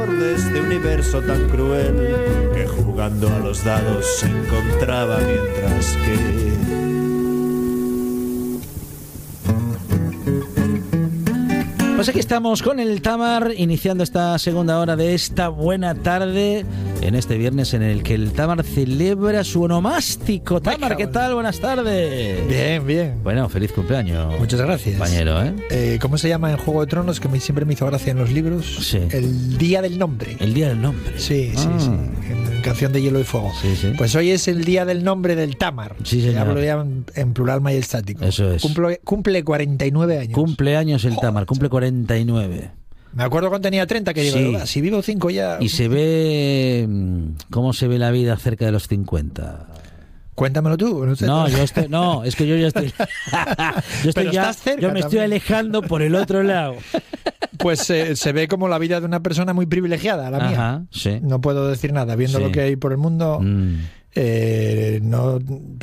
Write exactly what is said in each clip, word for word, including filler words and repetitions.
de este universo tan cruel, que jugando a los dados se encontraba mientras que... Pues aquí estamos con el Tamar, iniciando esta segunda hora de esta buena tarde, en este viernes en el que el Tamar celebra su onomástico. Tamar, ¿qué tal? Buenas tardes. Bien, bien. Bueno, feliz cumpleaños. Muchas gracias. Compañero, ¿eh? eh ¿Cómo se llama en Juego de Tronos? Que me, siempre me hizo gracia en los libros. Sí. El Día del Nombre. El Día del Nombre. Sí, sí, ah. sí. En, en Canción de Hielo y Fuego. Sí, sí. Pues hoy es el Día del Nombre del Tamar. Sí, señor. Hablo ya en, en plural majestático. Eso es. Cumple, cumple cuarenta y nueve años. Cumpleaños el Tamar, Joder. cumple cuarenta y nueve. Me acuerdo cuando tenía treinta que digo, Sí. si vivo cinco ya... Y se ve... ¿Cómo se ve la vida cerca de los cincuenta? Cuéntamelo tú. No, sé. No, yo estoy, no, es que yo ya estoy... yo estoy Pero ya, estás cerca yo me estoy también. alejando por el otro lado. Pues eh, se ve como la vida de una persona muy privilegiada, la mía. Ajá, sí. No puedo decir nada. Viendo Sí. lo que hay por el mundo... Mm. Eh, no,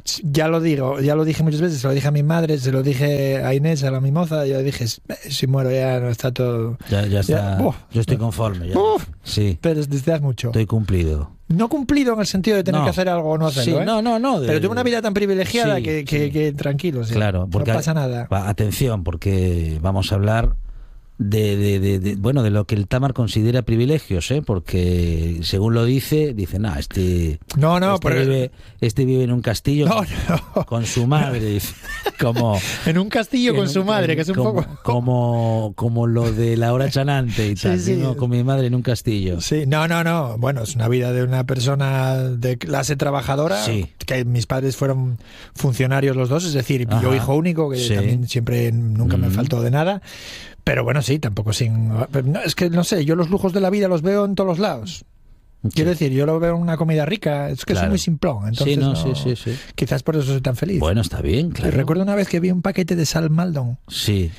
ya lo digo, ya lo dije muchas veces, se lo dije a mi madre, se lo dije a Inés, a la mi moza, yo dije, si muero ya no está todo... Ya, ya está. Ya, uf. Yo estoy conforme. Ya. Uf. Sí, Pero desde hace mucho. estoy cumplido. No cumplido en el sentido de tener No. que hacer algo o no hacerlo, Sí, ¿eh? no, no, no. de- Pero tuve una vida tan privilegiada Sí, que, que, sí. que tranquilo, sí. Claro, porque no pasa nada. Va, atención, porque vamos a hablar de, de, de, de- bueno, de lo que el Tamar considera privilegios, ¿eh? Porque según lo dice, dice, no, este, No, no, este, pero- vive, este vive en un castillo No, con, no. con su madre, dice, como En un castillo con en su un- madre, que es un como, poco... como, como lo de la hora chanante y Sí, tal, sí. ¿no? Con mi madre en un castillo. Sí, no, no, no. Bueno, es una vida de una persona de clase trabajadora. Sí. Que mis padres fueron funcionarios los dos, es decir, Ajá. yo hijo único, que Sí. también siempre nunca me Mm. faltó de nada. Pero bueno, sí, tampoco sin... pero no, es que no sé, yo los lujos de la vida los veo en todos los lados. Quiero decir, yo lo veo en una comida rica, es que Claro. soy muy simplón. Entonces Sí, no, no- sí, sí, sí. Quizás por eso soy tan feliz. Bueno, está bien, Y claro. recuerdo una vez que vi un paquete de sal Maldon Sí.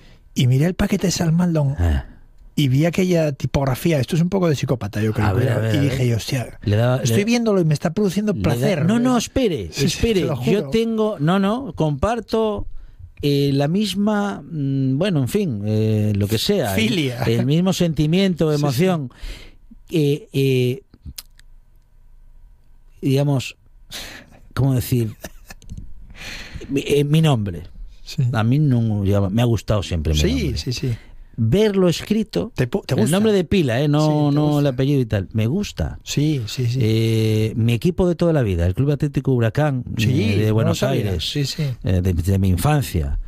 y miré el paquete de sal Maldon Ah. y vi aquella tipografía. Esto es un poco de psicópata, yo creo. A ver, pero- a ver, y a dije ver. yo, hostia, Le daba- estoy le- viéndolo y me está produciendo Le placer. da- No, no, espere, Sí, sí, espere. te lo juro. Yo tengo, no, no, comparto eh, la misma, mm, bueno, en fin, eh, lo que sea, el- Filia. El, mismo sentimiento, Sí, emoción. Eh, eh, digamos, ¿cómo decir? Mi, eh, mi nombre. Sí, A mí no, ya me ha gustado siempre mi sí, nombre. sí, sí. Verlo escrito, ¿Te, pu- te el gusta? nombre de pila, eh, no, Sí, te no el gusta. apellido y tal, me gusta. Sí, sí, sí. Eh, mi equipo de toda la vida, el Club Atlético Huracán Sí, eh, de no Buenos lo sabía. Aires, Sí, sí. eh, de, de mi infancia.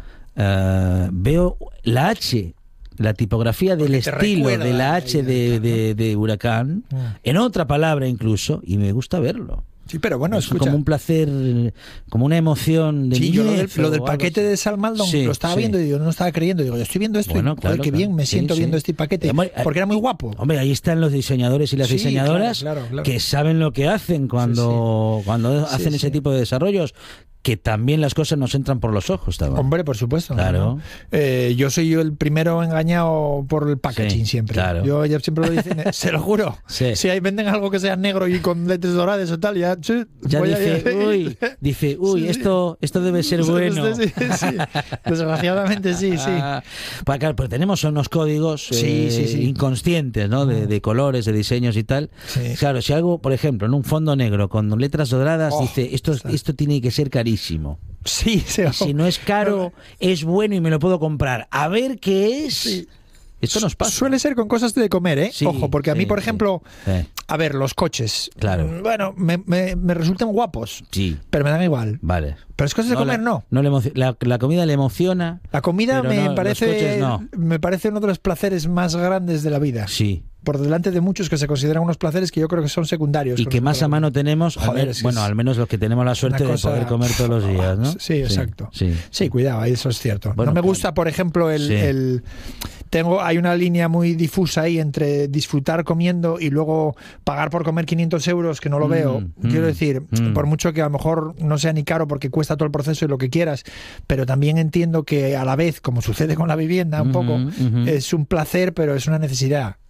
Eh, veo la H, la tipografía del Porque te estilo recuerda de la a H ella, de, ¿no? de- de Huracán, Mm. en otra palabra incluso, y me gusta verlo. Sí, pero bueno, es escucha. como un placer, como una emoción de Sí, yo lo del, niñez lo o del algo paquete así. de Sal Maldon Sí, lo estaba sí. viendo y yo no estaba creyendo. Digo, yo estoy viendo esto Bueno, y joder, claro, qué claro. bien me Sí, siento sí. viendo este paquete. Eh, bueno, eh, Porque era muy guapo. Hombre, ahí están los diseñadores y las Sí, diseñadoras claro, claro, claro. que saben lo que hacen cuando, cuando Sí, hacen sí. ese tipo de desarrollos, que también las cosas nos entran por los ojos. También. Hombre, por supuesto. Claro. ¿no? Eh, yo soy yo el primero engañado por el packaging Sí, siempre. claro. Yo ya siempre lo dicen, eh, se lo juro. Sí. Si ahí venden algo que sea negro y con letras doradas o tal, ya, sí, Ya voy a- dice, uy, dice, uy, Sí, sí. esto, esto debe ser bueno. Sí, sí, sí. Desgraciadamente sí, sí. Ah, pues claro, pues tenemos unos códigos Sí, eh, sí, sí. inconscientes, ¿no? De, de colores, de diseños y tal. Sí. Claro, si algo, por ejemplo, en un fondo negro con letras doradas, Oh, dice, esto, está. esto tiene que ser carísimo. Sí, sí. Si no es caro, es bueno y me lo puedo comprar. A ver qué es. Sí. Esto nos pasa. Suele ser con cosas de comer, ¿eh? Sí, Ojo, porque a mí, sí, por sí. ejemplo, Sí. a ver, los coches. Claro. mm, Bueno, me, me, me resultan guapos, Sí, pero me dan igual. vale. Pero es cosas de comer, la, no. no le emocio- la, la comida le emociona. La comida Pero me no, los parece coches no. me parece uno de los placeres más grandes de la vida. Sí. Por delante de muchos que se consideran unos placeres que yo creo que son secundarios. Y con que más respecto a mano tenemos, al Joder, men- es que bueno, es al menos los que tenemos la suerte una de cosa- poder comer todos los días, ¿no? Sí, exacto. Sí. Sí, cuidado, ahí eso es cierto. Bueno, no me claro. gusta, por ejemplo, el, Sí. el tengo hay una línea muy difusa ahí entre disfrutar comiendo y luego pagar por comer quinientos euros, que no lo Mm, veo. mm, Quiero decir, mm. por mucho que a lo mejor no sea ni caro porque cuesta todo el proceso y lo que quieras, pero también entiendo que a la vez, como sucede con la vivienda un Ujú, poco, ujú. es un placer, pero es una necesidad.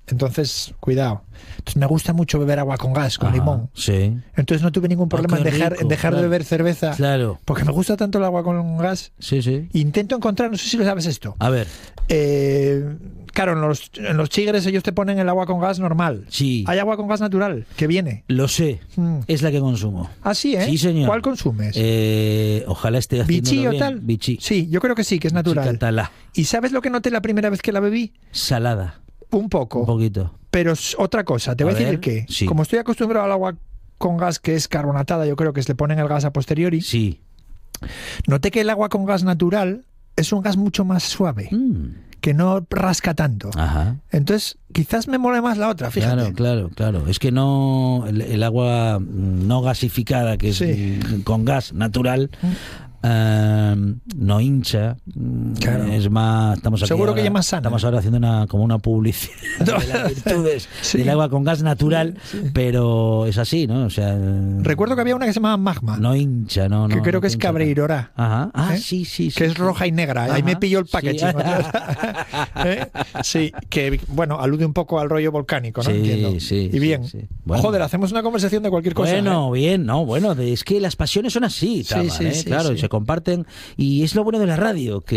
Entonces, cuidado. Entonces me gusta mucho beber agua con gas, con Ajá, limón. Sí. Entonces no tuve ningún problema Ah, en qué dejar, rico, en dejar claro. de beber cerveza. Claro. Porque me gusta tanto el agua con gas. Sí, sí. Intento encontrar, no sé si lo sabes esto. A ver. Eh, claro, en los, en los chigres ellos te ponen el agua con gas normal. Sí. Hay agua con gas natural, que viene. Lo sé. Mm. Es la que consumo. Ah, sí, ¿eh? Sí, señor. ¿Cuál consumes? Eh, ojalá esté haciendo ¿Bichí o bien. tal? Bichí. Sí, yo creo que sí, que es natural. Catalá. ¿Y sabes lo que noté la primera vez que la bebí? Salada. Un poco. Un poquito. Pero es otra cosa, te voy A a, decir ver, el qué. sí. Como estoy acostumbrado al agua con gas que es carbonatada, yo creo que se le ponen el gas a posteriori, Sí. noté que el agua con gas natural es un gas mucho más suave, Mm. que no rasca tanto. Ajá. Entonces, quizás me mole más la otra, fíjate. Claro, claro, claro. Es que no el, el agua no gasificada, que es Sí. mm, con gas natural, eh, no hincha. mm, Claro. Es más, estamos aquí Seguro que ahora- ya más sana. Estamos ahora haciendo una como una publicidad de las virtudes Sí. del agua con gas natural, Sí, sí. pero es así, ¿no? O sea, Recuerdo que había una que se llamaba Magma, no hincha, no, no. que creo no que es hincha tanto. Cabreirorá. Ajá. Ah, ¿Eh? sí, sí, sí. Que es sí. roja y negra. Ahí Ajá, me pilló el sí. packaging. ¿Eh? Sí, que bueno, alude un poco al rollo volcánico, ¿no? Sí, Entiendo. sí, Y bien. sí, sí. Bueno. Joder, hacemos una conversación de cualquier cosa. Bueno, ¿eh? bien, no, bueno, es que las pasiones son así, Sí, Tamar, sí, ¿eh? sí, Claro, sí. y se comparten, y es lo bueno de la radio, que